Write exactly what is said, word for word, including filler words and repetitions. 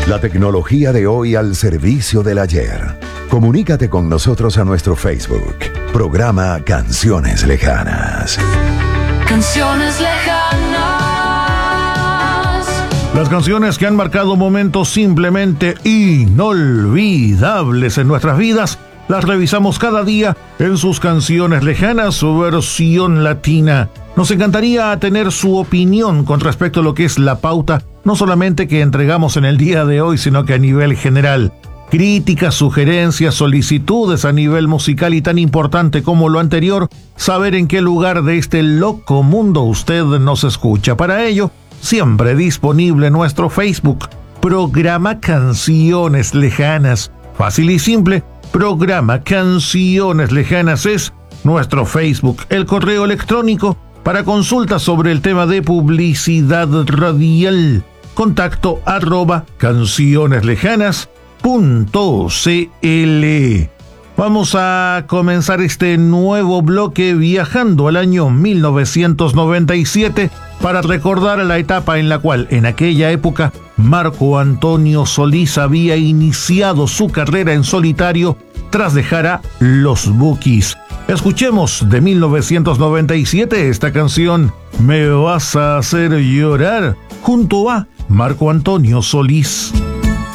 La tecnología de hoy al servicio del ayer. Comunícate con nosotros a nuestro Facebook. Programa Canciones Lejanas. Canciones lejanas. Las canciones que han marcado momentos simplemente inolvidables en nuestras vidas, las revisamos cada día en sus Canciones Lejanas, su versión latina. Nos encantaría tener su opinión con respecto a lo que es la pauta, no solamente que entregamos en el día de hoy, sino que a nivel general. Críticas, sugerencias, solicitudes a nivel musical y tan importante como lo anterior, saber en qué lugar de este loco mundo usted nos escucha. Para ello, siempre disponible nuestro Facebook, Programa Canciones Lejanas. Fácil y simple, Programa Canciones Lejanas es nuestro Facebook. El correo electrónico para consultas sobre el tema de publicidad radial, contacto arroba cancioneslejanas punto cl. Vamos a comenzar este nuevo bloque viajando al año mil novecientos noventa y siete para recordar la etapa en la cual en aquella época Marco Antonio Solís había iniciado su carrera en solitario tras dejar a Los Bukis. Escuchemos de mil novecientos noventa y siete esta canción, Me vas a hacer llorar, junto a Marco Antonio Solís.